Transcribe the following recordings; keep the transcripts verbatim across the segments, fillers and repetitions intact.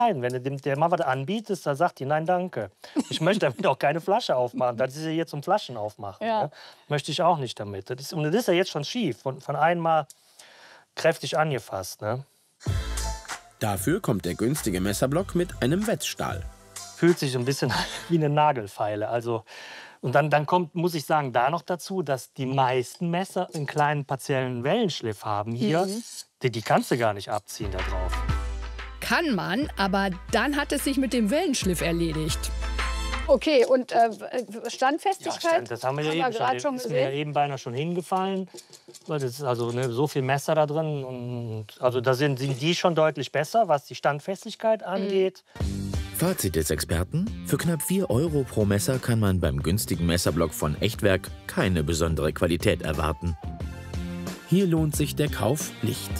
Nein, wenn du dem der mal was anbietest, dann sagt die, nein, danke. Ich möchte damit auch keine Flasche aufmachen. Das ist ja jetzt zum Flaschen aufmachen. Ja. Ne? Möchte ich auch nicht damit. Das ist, und das ist ja jetzt schon schief, von, von einmal kräftig angefasst. Ne? Dafür kommt der günstige Messerblock mit einem Wetzstahl. Fühlt sich so ein bisschen wie eine Nagelfeile. Also, und dann, dann kommt, muss ich sagen, da noch dazu, dass die meisten Messer einen kleinen partiellen Wellenschliff haben hier. Mhm. Die, die kannst du gar nicht abziehen da drauf. Kann man, aber dann hat es sich mit dem Wellenschliff erledigt. Okay, und äh, Standfestigkeit? Ja, Stand, das haben wir ja haben eben wir schon. schon Ist gesehen. mir ja eben beinahe schon hingefallen. Das ist also ne, so viel Messer da drin. Und also da sind, sind die schon deutlich besser, was die Standfestigkeit angeht. Mhm. Fazit des Experten: Für knapp vier Euro pro Messer kann man beim günstigen Messerblock von Echtwerk keine besondere Qualität erwarten. Hier lohnt sich der Kauf nicht.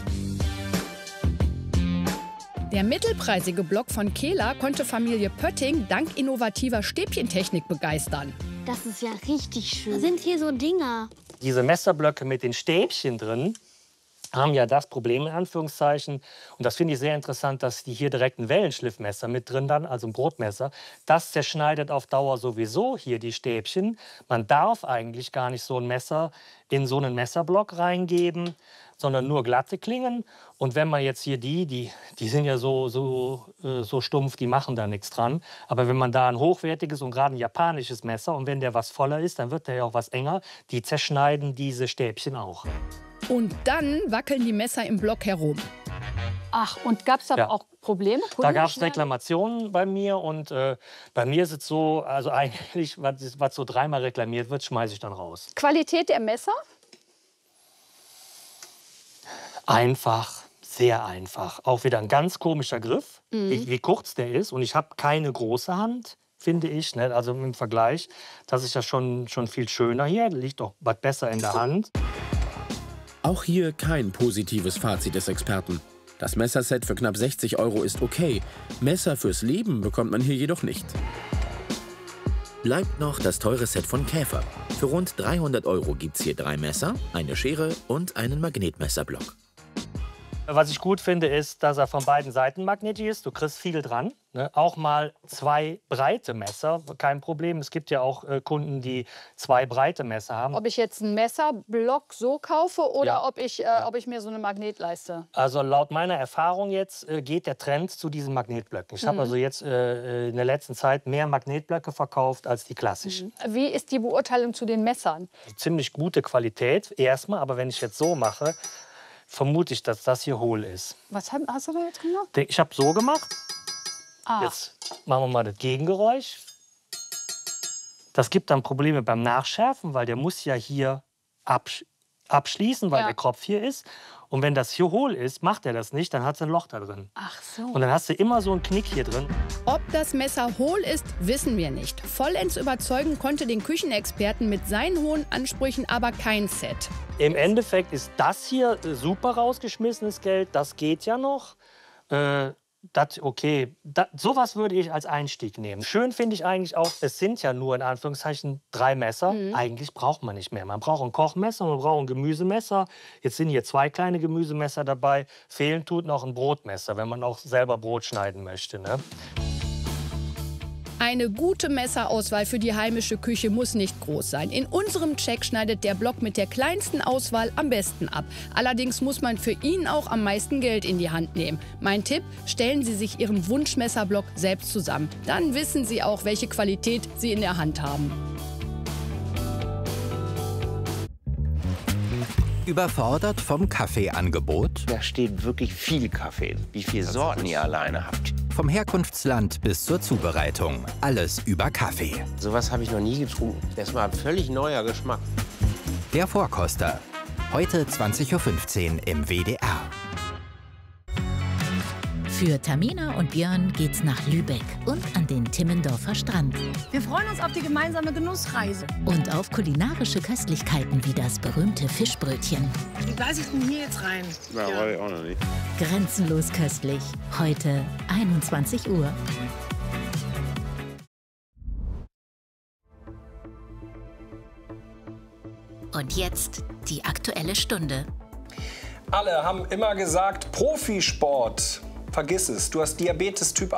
Der mittelpreisige Block von Kehler konnte Familie Pötting dank innovativer Stäbchentechnik begeistern. Das ist ja richtig schön. Da sind hier so Dinger. Diese Messerblöcke mit den Stäbchen drin haben ja das Problem, in Anführungszeichen, und das finde ich sehr interessant, dass die hier direkt ein Wellenschliffmesser mit drin dann, also ein Brotmesser, das zerschneidet auf Dauer sowieso hier die Stäbchen. Man darf eigentlich gar nicht so ein Messer in so einen Messerblock reingeben, sondern nur glatte Klingen. Und wenn man jetzt hier die, die, die sind ja so, so, äh, so stumpf, die machen da nichts dran. Aber wenn man da ein hochwertiges und gerade ein japanisches Messer, und wenn der was voller ist, dann wird der ja auch was enger, die zerschneiden diese Stäbchen auch. Und dann wackeln die Messer im Block herum. Ach, und gab es da Ja. auch Probleme? Da gab es Reklamationen bei mir und äh, bei mir ist es so, also eigentlich, was, was so dreimal reklamiert wird, schmeiße ich dann raus. Qualität der Messer? Einfach, sehr einfach. Auch wieder ein ganz komischer Griff, Mhm. wie, wie kurz der ist. Und ich habe keine große Hand, finde ich. Ne? Also im Vergleich, das ist ja schon, schon viel schöner hier. Liegt auch was besser in der Hand. Auch hier kein positives Fazit des Experten. Das Messerset für knapp sechzig Euro ist okay. Messer fürs Leben bekommt man hier jedoch nicht. Bleibt noch das teure Set von Käfer. Für rund dreihundert Euro gibt es hier drei Messer, eine Schere und einen Magnetmesserblock. Was ich gut finde, ist, dass er von beiden Seiten magnetisch ist. Du kriegst viel dran. Ne? Auch mal zwei breite Messer, kein Problem. Es gibt ja auch äh, Kunden, die zwei breite Messer haben. Ob ich jetzt einen Messerblock so kaufe oder Ja. ob, ich, äh, Ja. ob ich mir so eine Magnetleiste... Also laut meiner Erfahrung jetzt äh, geht der Trend zu diesen Magnetblöcken. Ich habe Mhm. also jetzt äh, in der letzten Zeit mehr Magnetblöcke verkauft als die klassischen. Wie ist die Beurteilung zu den Messern? Ziemlich gute Qualität erstmal, aber wenn ich jetzt so mache, vermute ich, dass das hier hohl ist. Was hast, hast du da jetzt gemacht? Ich habe so gemacht. Ah, Jetzt machen wir mal das Gegengeräusch. Das gibt dann Probleme beim Nachschärfen, weil der muss ja hier absch abschließen, weil Ja. der Kopf hier ist. Und wenn das hier hohl ist, macht er das nicht, dann hat es ein Loch da drin. ach so. Und dann hast du immer so einen Knick hier drin. Ob das Messer hohl ist, wissen wir nicht. Vollends überzeugen konnte den Küchenexperten mit seinen hohen Ansprüchen aber kein Set. Im Endeffekt ist das hier äh, super rausgeschmissenes Geld. Das geht ja noch. Äh, das, okay, das, sowas würde ich als Einstieg nehmen. Schön finde ich eigentlich auch, es sind ja nur in Anführungszeichen drei Messer. Mhm. Eigentlich braucht man nicht mehr. Man braucht ein Kochmesser, man braucht ein Gemüsemesser. Jetzt sind hier zwei kleine Gemüsemesser dabei. Fehlen tut noch ein Brotmesser, wenn man auch selber Brot schneiden möchte. Ne? Eine gute Messerauswahl für die heimische Küche muss nicht groß sein. In unserem Check schneidet der Block mit der kleinsten Auswahl am besten ab. Allerdings muss man für ihn auch am meisten Geld in die Hand nehmen. Mein Tipp: Stellen Sie sich Ihren Wunschmesserblock selbst zusammen. Dann wissen Sie auch, welche Qualität Sie in der Hand haben. Überfordert vom Kaffeeangebot? Da steht wirklich viel Kaffee. Wie viele Sorten ihr alleine habt. Vom Herkunftsland bis zur Zubereitung. Alles über Kaffee. Sowas habe ich noch nie getrunken. Das war ein völlig neuer Geschmack. Der Vorkoster. Heute zwanzig Uhr fünfzehn im W D R. Für Tamina und Björn geht's nach Lübeck und an den Timmendorfer Strand. Wir freuen uns auf die gemeinsame Genussreise. Und auf kulinarische Köstlichkeiten wie das berühmte Fischbrötchen. Wie beiße ich denn hier jetzt rein? Na, ja. Weiß ich auch noch nicht. Grenzenlos köstlich. Heute einundzwanzig Uhr. Und jetzt die Aktuelle Stunde. Alle haben immer gesagt, Profisport. Vergiss es, du hast Diabetes Typ